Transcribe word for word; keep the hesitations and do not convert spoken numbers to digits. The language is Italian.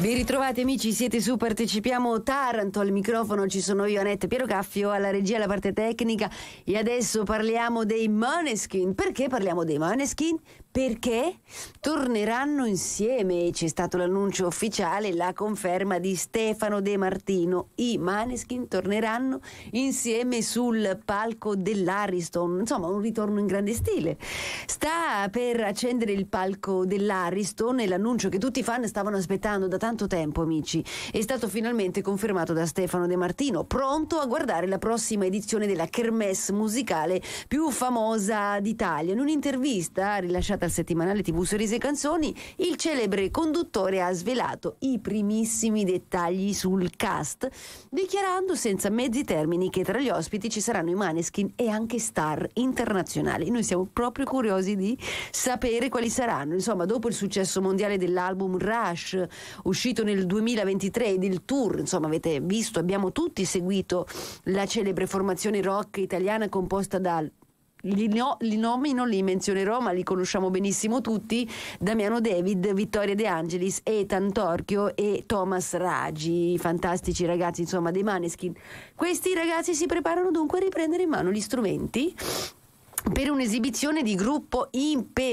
Ben ritrovati amici, siete su Partecipiamo Taranto, al microfono ci sono io, Annette Piero Caffio, alla regia, la parte tecnica, e adesso parliamo dei Måneskin. Perché parliamo dei Måneskin? Perché torneranno insieme, c'è stato l'annuncio ufficiale, la conferma di Stefano De Martino. I Måneskin torneranno insieme sul palco dell'Ariston, insomma un ritorno in grande stile. Sta per accendere il palco dell'Ariston e l'annuncio che tutti i fan stavano aspettando da tanto tempo, amici, è stato finalmente confermato da Stefano De Martino, pronto a guardare la prossima edizione della kermesse musicale più famosa d'Italia. In un'intervista rilasciata al settimanale tivù Sorrisi e Canzoni, il celebre conduttore ha svelato i primissimi dettagli sul cast, dichiarando senza mezzi termini che tra gli ospiti ci saranno i Måneskin e anche star internazionali. Noi siamo proprio curiosi di sapere quali saranno. Insomma, dopo il successo mondiale dell'album Rush, uscito nel duemilaventitré, e del tour, insomma avete visto, abbiamo tutti seguito la celebre formazione rock italiana composta da, li, no, li nomino, li menzionerò ma li conosciamo benissimo tutti: Damiano David, Vittoria De Angelis, Ethan Torchio e Thomas Raggi, fantastici ragazzi insomma dei Måneskin. Questi ragazzi si preparano dunque a riprendere in mano gli strumenti per un'esibizione di gruppo imperdibile